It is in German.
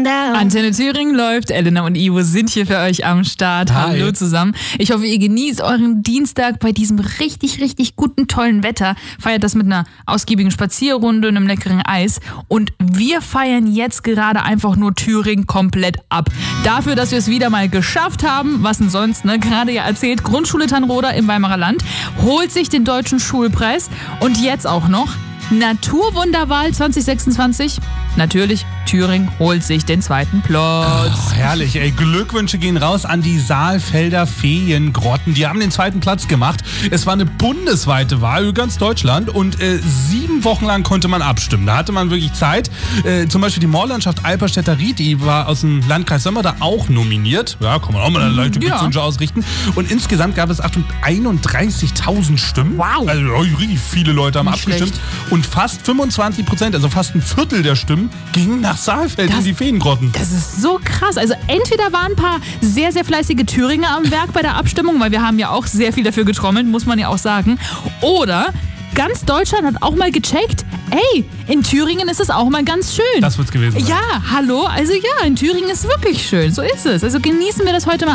down. Antenne Thüringen läuft. Elena und Ivo sind hier für euch am Start. Hi. Hallo zusammen. Ich hoffe, ihr genießt euren Dienstag bei diesem richtig, richtig guten, tollen Wetter. Feiert das mit einer ausgiebigen Spazierrunde und einem leckeren Eis. Und wir feiern jetzt gerade einfach nur Thüringen komplett ab. Dafür, dass wir es wieder mal geschafft haben. Was denn sonst, ne? Gerade ja erzählt, Grundschule Tannroda im Weimarer Land holt sich den Deutschen Schulpreis. Und jetzt auch noch Naturwunderwahl 2026. Natürlich, Thüringen holt sich den zweiten Platz. Oh, herrlich, ey. Glückwünsche gehen raus an die Saalfelder Feengrotten. Die haben den zweiten Platz gemacht. Es war eine bundesweite Wahl über ganz Deutschland und 7 Wochen lang konnte man abstimmen. Da hatte man wirklich Zeit. Zum Beispiel die Moorlandschaft Alperstädter Ried, die war aus dem Landkreis Sömmer da auch nominiert. Ja, kann man auch mal leichte Glückwünsche ausrichten. Und insgesamt gab es 31.000 Stimmen. Wow. Also richtig viele Leute haben Nicht abgestimmt. schlecht. Und fast 25%, also fast ein Viertel der Stimmen, gingen nach Saalfeld in die Feengrotten. Das ist so krass. Also entweder waren ein paar sehr, sehr fleißige Thüringer am Werk bei der Abstimmung, weil wir haben ja auch sehr viel dafür getrommelt, muss man ja auch sagen. Oder ganz Deutschland hat auch mal gecheckt, ey, in Thüringen ist es auch mal ganz schön. Das wird's gewesen sein. Ja, hallo, also ja, in Thüringen ist wirklich schön. So ist es. Also genießen wir das heute mal